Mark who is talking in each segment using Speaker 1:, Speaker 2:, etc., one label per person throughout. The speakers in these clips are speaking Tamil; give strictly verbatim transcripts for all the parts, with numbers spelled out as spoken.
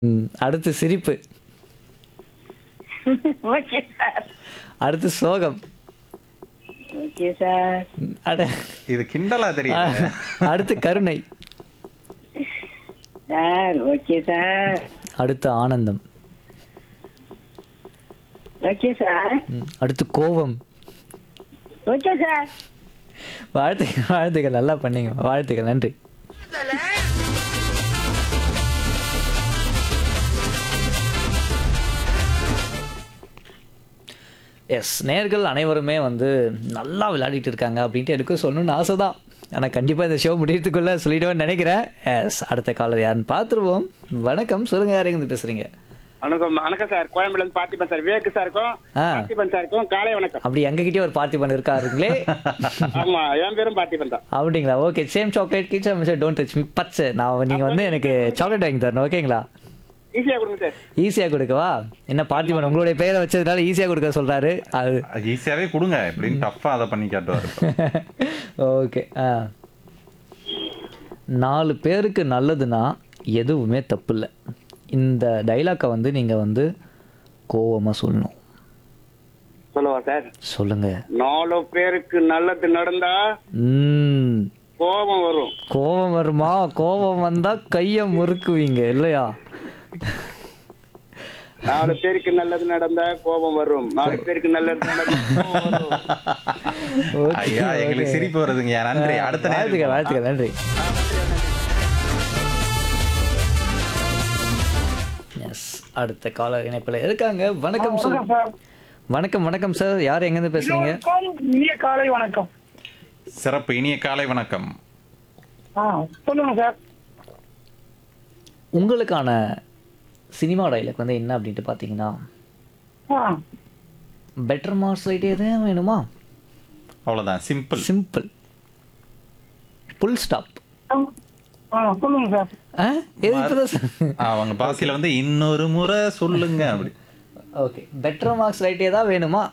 Speaker 1: ம். அடுத்து சிரிப்பு.
Speaker 2: Okay sir.
Speaker 1: அடுத்து சோகம்.
Speaker 2: Okay sir.
Speaker 1: ம். அட
Speaker 3: இது கிண்டலா
Speaker 1: அ
Speaker 3: தெரியுது.
Speaker 1: அடுத்து கருணை.
Speaker 2: Sir okay sir.
Speaker 1: அடுத்து ஆனந்தம்.
Speaker 2: Okay sir.
Speaker 1: ம். அடுத்து கோவம்.
Speaker 2: Okay sir.
Speaker 1: வாழ்த்துக்கள், வாழ்த்துக்கள். நல்லா பண்ணீங்க. வாழ்த்துக்கள். நன்றி. எஸ். நேயர்கள் அனைவருமே வந்து நல்லா விளையாடிட்டு இருக்காங்க அப்படின்ட்டு எனக்கும் சொல்லணும்னு ஆசை தான். ஆனால் கண்டிப்பாக இந்த ஷோ முடியறதுக்குள்ளே சொல்லிடுவேன்னு நினைக்கிறேன். எஸ். அடுத்த காலர் யாருன்னு பார்த்துருவோம். வணக்கம். சொல்லுங்கள், யார் எங்கேருந்து பேசுகிறீங்க?
Speaker 4: வணக்கம் வணக்கம் சார். கோயம்புல இருந்து பார்த்திபன் சார். விவேக் சாருக்கும்
Speaker 1: ஆ.
Speaker 4: பார்த்திபன் சாருக்கும் காலை வணக்கம்.
Speaker 1: அப்படி எங்ககிட்டயே ஒரு பார்த்திபன் இருக்காருங்களே.
Speaker 4: ஆமா, என் பேரும் பார்த்திபன் தான்.
Speaker 1: அப்படிங்களா? Okay. Same chocolate Kichcha mister don't touch me பச்சை. நான் நீங்கள் வந்து எனக்கு சாக்லேட் வாங்கி தரணும். ஓகேங்களா?
Speaker 4: ஈஸியா கொடுங்க சார்.
Speaker 1: ஈஸியாக கொடுக்கவா? என்ன பார்த்திபன் உங்களுடைய பெயரை வச்சதுனால ஈஸியாக கொடுக்க சொல்கிறாரு. அது
Speaker 3: ஈஸியாவே கொடுங்க எப்படின்னு டஃப்பா அதை பண்ணி காட்டுவாரு.
Speaker 1: ஓகே. ஆ நாலு பேருக்கு நல்லதுன்னா எதுவுமே தப்பு இல்லை. இந்த டைலாக்கை வந்து நீங்கள் வந்து கோவமாக சொல்லணும்.
Speaker 4: சொல்லவா சார்?
Speaker 1: சொல்லுங்க.
Speaker 4: நாலு பேருக்கு நல்லது நடந்தா
Speaker 1: ம்
Speaker 4: கோபம் வரும்.
Speaker 1: கோவம் வருமா? கோவம் வந்தால் கையை முறுக்குவீங்க இல்லையா?
Speaker 4: நாலு பேருக்கு நல்லது நடந்தா கோபம் வரும். நாலு பேருக்கு நல்லது நடந்தா கோபம் வரும்.
Speaker 1: ஓகே,
Speaker 3: ஐயா எங்களுக்கு
Speaker 1: ஓகே.
Speaker 3: சிரிப்பு வருதுங்க. நன்றி. அடுத்த
Speaker 1: வாழ்த்துக்கள்,
Speaker 3: நேரம்
Speaker 1: வாழ்த்துக்கள். நன்றி. எஸ். அடுத்த காலர் இணைப்பில் இருக்காங்க. வணக்கம் சார்.
Speaker 2: சார்.
Speaker 1: வணக்கம், வணக்கம் சார். யார் எங்கேருந்து பேசுறீங்க?
Speaker 2: இனிய காலை வணக்கம்.
Speaker 3: சிறப்பு இனிய காலை வணக்கம்.
Speaker 2: ஆ சொல்லுங்க சார்.
Speaker 1: உங்களுக்கான சினிமா டைலாக் வந்து என்ன அப்படின்ட்டு பார்த்தீங்கன்னா,
Speaker 2: ஆ
Speaker 1: பெட்டர் மார்க்ஸ் ரைட் எதுவும் வேணுமா?
Speaker 3: அவ்வளவுதான், சிம்பிள்.
Speaker 1: சிம்பிள். Full stop.
Speaker 2: ஆ சொல்லுங்க சார்.
Speaker 1: ஆ எது இப்போதான் சார்.
Speaker 3: அவங்க பாசியில வந்து இன்னொரு முறை சொல்லுங்க அப்படி.
Speaker 1: ஓகே. பெட்டர் மார்க்ஸ் ரைட்டே தான் வேணுமா?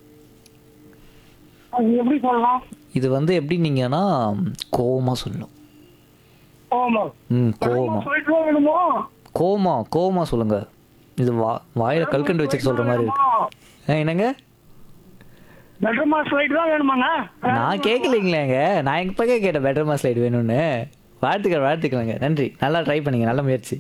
Speaker 2: அது எப்படி சொல்லலாம்?
Speaker 1: இது வந்து எப்படி நீங்கன்னா கோவமாக சொல்லணும்.
Speaker 2: ஆமா.
Speaker 1: ம் கோவமா
Speaker 2: சொல்லிட்டு வேணுமோ?
Speaker 1: கோவமா கோவமா சொல்லுங்க. இது வா வாயில கல்கண்டு வச்சுக்க சொல்ற மாதிரி இருக்கு. ஆ, என்னங்க?
Speaker 2: பெட்டர் மார்க்ஸ் ரைட் தான் வேணுமாங்க?
Speaker 1: நான் கேட்கலீங்களேங்க. நான் எப்போ கேட்டேன் பெட்டர் மார்க்ஸ் ரைட் வேணும்னு. வாழ்த்துக்கள், வாழ்த்துக்கள்ங்க. நன்றி. நல்லா ட்ரை பண்ணீங்க. நல்ல முயற்சி.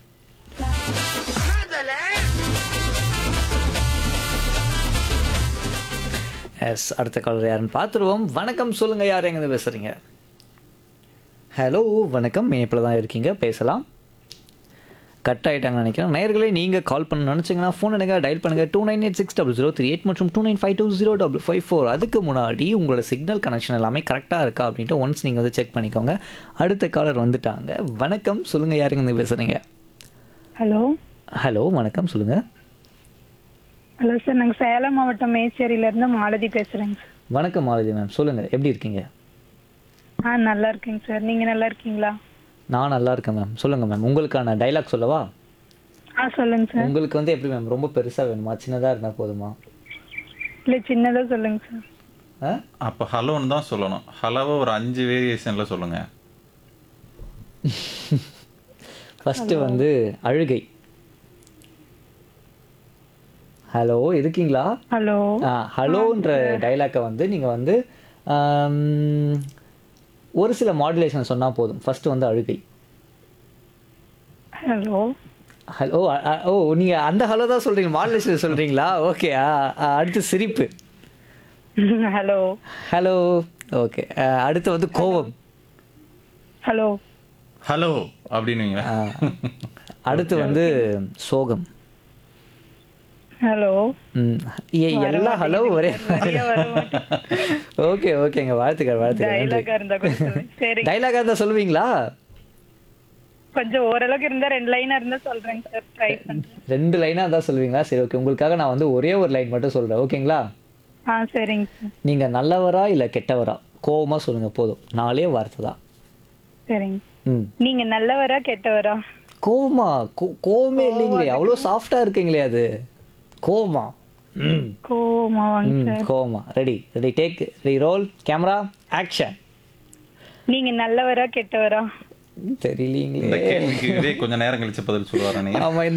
Speaker 1: எஸ். அடுத்த காலர் யாருன்னு பார்த்துருவோம். வணக்கம். சொல்லுங்க, யார் எங்கேருந்து பேசுறீங்க? ஹலோ, வணக்கம். இணைப்பில் தான் இருக்கீங்க, பேசலாம். கட் ஆகிட்டாங்கன்னு நினைக்கிறேன். நேயர்களே, நீங்கள் கால் பண்ண நினச்சிங்கன்னா ஃபோன் எனக்கு டயல் பண்ணுங்கள். Two nine eight six double zero three eight மற்றும் two nine five two zero double five four. அதுக்கு முன்னாடி உங்களோட சிக்னல் கனெக்ஷன் எல்லாமே கரெக்டாக இருக்கா அப்படின்ட்டு ஒன்ஸ் நீங்கள் வந்து செக் பண்ணிக்கோங்க. அடுத்த காலர் வந்துட்டாங்க. வணக்கம். சொல்லுங்கள், யாருங்க இருந்து பேசுகிறீங்க?
Speaker 5: ஹலோ
Speaker 1: ஹலோ, வணக்கம். சொல்லுங்கள்.
Speaker 5: ஹலோ சார், நாங்கள் சேலம் மாவட்டம் மேச்சேரியிலேருந்து மாலதி பேசுகிறேங்க சார்.
Speaker 1: வணக்கம் மாலதி மேம். சொல்லுங்கள், எப்படி இருக்கீங்க?
Speaker 5: ஆ நல்லா இருக்கேங்க சார். நீங்கள் நல்லா இருக்கீங்களா?
Speaker 1: நான் நல்லா இருக்கேன் மேம். சொல்லுங்கள் மேம், உங்களுக்கான டைலாக் சொல்லவா?
Speaker 5: ஆ சொல்லுங்க சார்.
Speaker 1: உங்களுக்கு வந்து எப்படி மேம், ரொம்ப பெருசாக வேணுமா, சின்னதாக இருந்தால் போதுமா?
Speaker 5: இல்லை சின்னதாக சொல்லுங்க சார்.
Speaker 1: ஆ
Speaker 3: அப்ப ஹலோன்னு தான் சொல்லணும். ஹலோவை ஒரு அஞ்சு வேரியேஷன்ல சொல்லுங்க.
Speaker 1: ஃபஸ்ட்டு வந்து அழுகை. ஹலோ, இருக்கீங்களா?
Speaker 5: ஹலோ
Speaker 1: ஆ ஹலோன்ற டைலாக்கை வந்து நீங்கள் வந்து ஆம், ஒரு சில மாடுலேஷன் சொன்னால் போதும். ஃபஸ்ட்டு வந்து அழுகை.
Speaker 5: Hello
Speaker 1: hello. ஓ, நீங்கள் அந்த ஹலோ தான் சொல்கிறீங்க, மாடுலேஷன் சொல்கிறீங்களா? ஓகே. அடுத்து சிரிப்பு.
Speaker 5: Hello
Speaker 1: hello. ஓகே. அடுத்து வந்து கோவம்.
Speaker 5: ஹலோ
Speaker 3: ஹலோ அப்படின்னு
Speaker 1: ஆ, அடுத்து வந்து சோகம்.
Speaker 5: ஹலோ
Speaker 1: ம் ஏ, எல்லா ஹலோ ஒரே ஓகே, ஓகேங்க. வாழ்த்துக்கள், வாழ்த்துக்கள்.
Speaker 5: டைலாக இருந்தா கொஞ்சம் சொல்லுங்க. சரி,
Speaker 1: டைலாக இருந்தால் சொல்லுவீங்களா?
Speaker 5: கொஞ்சம் ஓரளவுக்கு இருந்தா ரெண்டு லைனா இருந்தா சொல்றேங்க சார். ட்ரை பண்றேன்.
Speaker 1: ரெண்டு லைனாக தான் சொல்லுவீங்களா? சரி, ஓகே. உங்களுக்காக நான் வந்து ஒரே ஒரு லைன் மட்டும் சொல்கிறேன். ஓகேங்களா?
Speaker 5: ஆ சரிங்க சார்.
Speaker 1: நீங்கள் நல்லவரா இல்லை கெட்டவரா? கோவமாக சொல்லுங்கள், போதும். நாலே வார்த்தை தான்.
Speaker 5: சரிங்க.
Speaker 1: ம்
Speaker 5: நீங்க நல்லவரா கெட்டவரா?
Speaker 1: கோவமா? கோ கோவமே இல்லைங்களே, அவ்வளோ சாஃப்டாக இருக்கீங்களே அது. கோவமா? ம்
Speaker 5: கோமாவாங்க
Speaker 1: ம்
Speaker 5: சார்.
Speaker 1: கோவமா. Ready, ready, take, ready, role, camera, action.
Speaker 5: நீங்க நல்லவரா கெட்டவரா?
Speaker 3: இந்த
Speaker 1: தெரியலீங்களே.
Speaker 3: கேள்விக்கு விவேக் கொஞ்சம் நேரம் கழிச்சு பதில் சொல்லுவாரா நீங்க?
Speaker 1: ஆமா